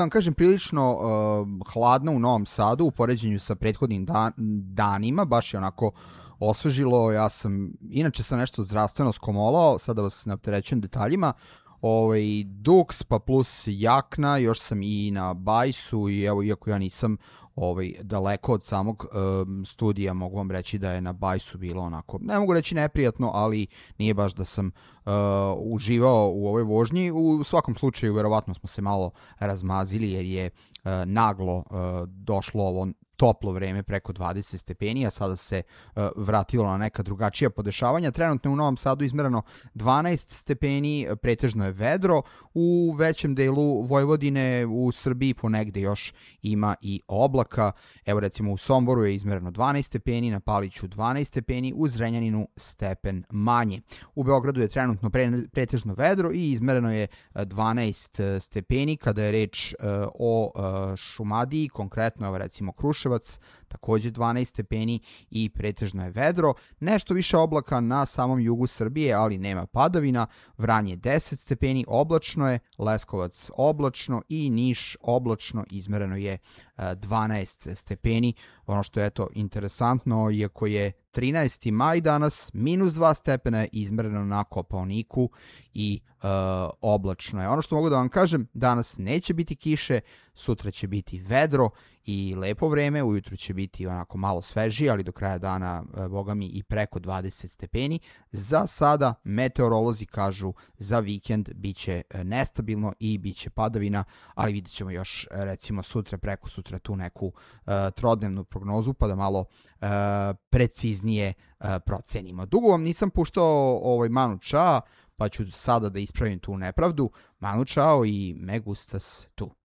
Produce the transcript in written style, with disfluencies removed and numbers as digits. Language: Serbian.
vam kažem, prilično hladno u Novom Sadu u poređenju sa prethodnim danima, baš je onako osvežilo. Inače sam nešto zdravstveno skomolao, sada vas ne opterećujem detaljima. Duks pa plus jakna, još sam i na bajsu i evo, iako ja nisam daleko od samog studija, mogu vam reći da je na bajsu bilo onako, ne mogu reći neprijatno, ali nije baš da sam uživao u ovoj vožnji. U svakom slučaju verovatno smo se malo razmazili jer je naglo došlo ovo toplo vreme preko 20 stepeni, a sada se vratilo na neka drugačija podešavanja. Trenutno je u Novom Sadu izmerano 12 stepeni, pretežno je vedro. U većem delu Vojvodine, u Srbiji ponegde još ima i oblaka. Evo recimo u Somboru je izmerano 12 stepeni, na Paliću 12 stepeni, u Zrenjaninu stepen manje. U Beogradu je trenutno pretežno vedro i izmereno je 12 stepeni. Kada je reč o Šumadiji, konkretno evo recimo Kruševac, takođe 12 stepeni i pretežno je vedro. Nešto više oblaka na samom jugu Srbije, ali nema padavina. Vranje 10 stepeni, oblačno je, Leskovac oblačno i Niš oblačno, izmereno je 12 stepeni. Ono što je interesantno, iako je 13. maj danas, minus 2 stepena je izmereno na Kopaoniku i oblačno je. Ono što mogu da vam kažem, danas neće biti kiše, sutra će biti vedro i lepo vreme, ujutru će biti onako malo svežije, ali do kraja dana, boga mi, i preko 20 stepeni. Za sada meteorolozi kažu za vikend biće nestabilno i biće padavina, ali vidjet ćemo još recimo sutra, preko sutra tu neku trodnevnu prognozu pa da malo preciznije procenimo. Dugo vam nisam puštao Manu Chao, pa ću sada da ispravim tu nepravdu. Manu Chao i Me gustas tu.